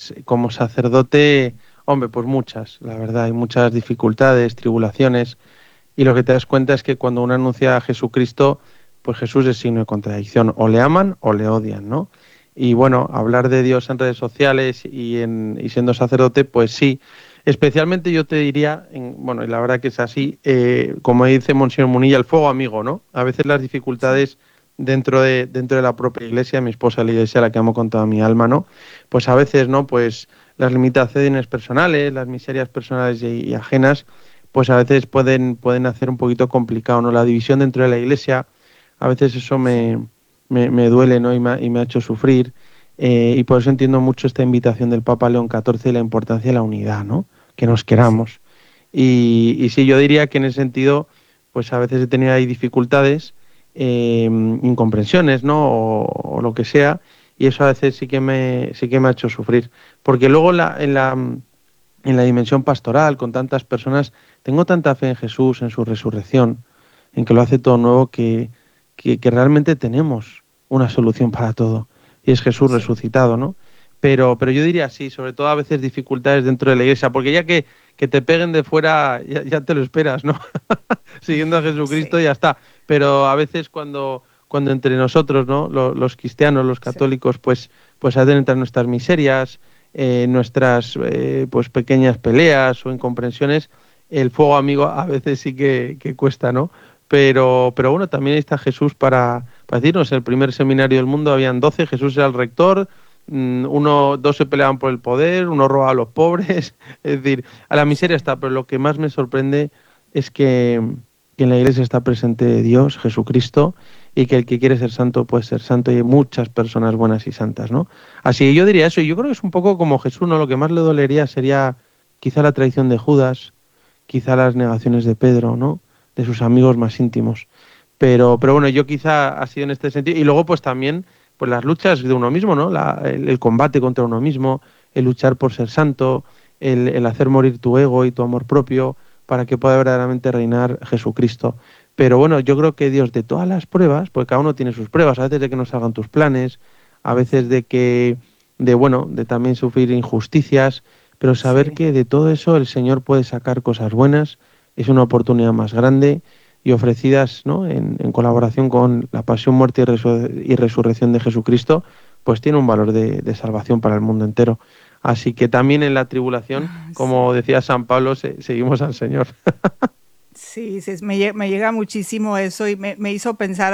pues como sacerdote, hombre, pues muchas, la verdad, hay muchas dificultades, tribulaciones, y lo que te das cuenta es que cuando uno anuncia a Jesucristo, pues Jesús es signo de contradicción, o le aman o le odian, ¿no? Y bueno, hablar de Dios en redes sociales y siendo sacerdote, pues sí. Especialmente yo te diría, bueno, y la verdad que es así, como dice Monseñor Munilla, el fuego amigo, ¿no? A veces las Sí. dificultades dentro de la propia iglesia, mi esposa, la iglesia a la que amo con toda mi alma, ¿no? Pues a veces, ¿no? Pues las limitaciones personales, las miserias personales y ajenas, pues a veces pueden hacer un poquito complicado, ¿no? La división dentro de la iglesia, a veces eso Sí. me duele, ¿no? Y me ha hecho sufrir. Y por eso entiendo mucho esta invitación del Papa León XIV y la importancia de la unidad, ¿no? Que nos Sí. queramos. Y sí, yo diría que en ese sentido, pues a veces he tenido ahí dificultades, incomprensiones, ¿no? O lo que sea, y eso a veces sí que me ha hecho sufrir. Porque luego en la dimensión pastoral, con tantas personas, tengo tanta fe en Jesús, en su resurrección, en que lo hace todo nuevo, que realmente tenemos una solución para todo, y es Jesús Sí. resucitado, ¿no? Pero yo diría sí, sobre todo a veces dificultades dentro de la iglesia, porque ya que te peguen de fuera, ya te lo esperas, ¿no? Siguiendo a Jesucristo Sí. ya está. Pero a veces cuando entre nosotros, ¿no? Los cristianos, los Sí. católicos, pues hacen entrar nuestras miserias, nuestras pues pequeñas peleas o incomprensiones, el fuego amigo a veces sí que cuesta, ¿no? Pero bueno, también ahí está Jesús para decirnos, el primer seminario del mundo habían 12, Jesús era el rector, dos se peleaban por el poder, uno robaba a los pobres, es decir, a la Sí. miseria está, pero lo que más me sorprende es que en la iglesia está presente Dios, Jesucristo, y que el que quiere ser santo puede ser santo, y hay muchas personas buenas y santas, ¿no? Así que yo diría eso, y yo creo que es un poco como Jesús, ¿no? Lo que más le dolería sería quizá la traición de Judas, quizá las negaciones de Pedro, ¿no? De sus amigos más íntimos. Pero bueno, yo quizá ha sido en este sentido. Y luego pues también pues las luchas de uno mismo, ¿no? El combate contra uno mismo, el luchar por ser santo, el hacer morir tu ego y tu amor propio para que pueda verdaderamente reinar Jesucristo. Pero bueno, yo creo que Dios de todas las pruebas, porque cada uno tiene sus pruebas, a veces de que no salgan tus planes, a veces Sí. de también sufrir injusticias, pero saber Sí. que de todo eso el Señor puede sacar cosas buenas, es una oportunidad más grande y ofrecidas, ¿no? en colaboración con la pasión, muerte y resurrección de Jesucristo, pues tiene un valor de salvación para el mundo entero. Así que también en la tribulación, como Sí. decía San Pablo, seguimos al Señor. Sí, sí, me llega muchísimo eso y me hizo pensar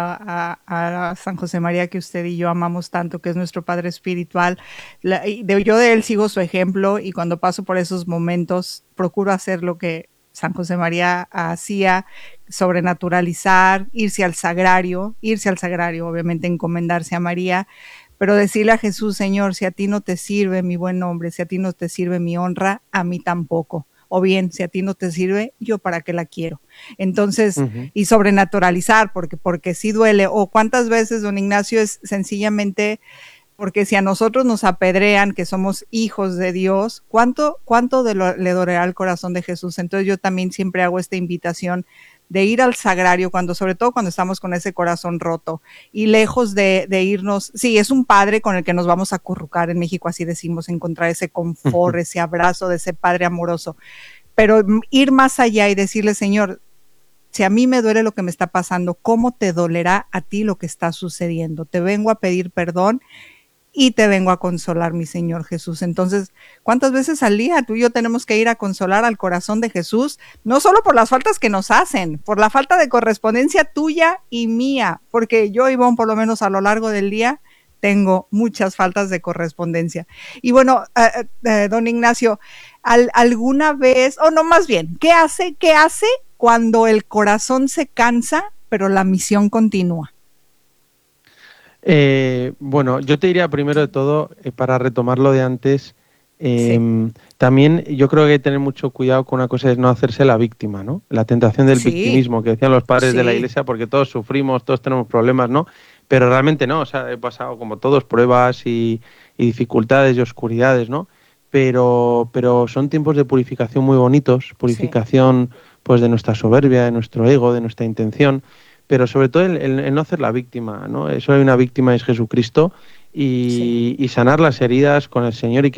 a San José María, que usted y yo amamos tanto, que es nuestro Padre espiritual. Yo de él sigo su ejemplo, y cuando paso por esos momentos procuro hacer lo que San José María hacía: sobrenaturalizar, irse al sagrario, obviamente encomendarse a María, pero decirle a Jesús: Señor, si a ti no te sirve mi buen nombre, si a ti no te sirve mi honra, a mí tampoco. O bien, si a ti no te sirve, yo para qué la quiero. Entonces, Ujú. y sobrenaturalizar, porque sí duele. O cuántas veces, don Ignacio, es sencillamente porque si a nosotros nos apedrean, que somos hijos de Dios, ¿cuánto le dolerá el corazón de Jesús? Entonces yo también siempre hago esta invitación de ir al sagrario, sobre todo cuando estamos con ese corazón roto, y lejos de irnos. Sí, es un padre con el que nos vamos a acurrucar, en México así decimos, encontrar ese confort, ese abrazo de ese padre amoroso, pero ir más allá y decirle: Señor, si a mí me duele lo que me está pasando, ¿cómo te dolerá a ti lo que está sucediendo? Te vengo a pedir perdón y te vengo a consolar, mi Señor Jesús. Entonces, ¿cuántas veces al día tú y yo tenemos que ir a consolar al corazón de Jesús? No solo por las faltas que nos hacen, por la falta de correspondencia tuya y mía, porque yo, Ivonne, por lo menos a lo largo del día, tengo muchas faltas de correspondencia. Y bueno, don Ignacio, ¿alguna vez, o no, más bien, qué hace cuando el corazón se cansa, pero la misión continúa? Bueno, yo te diría primero de todo, para retomar lo de antes, Sí, también yo creo que hay que tener mucho cuidado con una cosa, es no hacerse la víctima, ¿no? La tentación del sí, victimismo que decían los padres de la sí, iglesia, porque todos sufrimos, todos tenemos problemas, ¿no? Pero realmente no, o sea, he pasado como todos pruebas y dificultades y oscuridades, ¿no? Pero son tiempos de purificación muy bonitos, sí, purificación pues de nuestra soberbia, de nuestro ego, de nuestra intención, pero sobre todo el no hacer la víctima, ¿no? Solo hay una víctima, es Jesucristo, sí. y sanar las heridas con el Señor y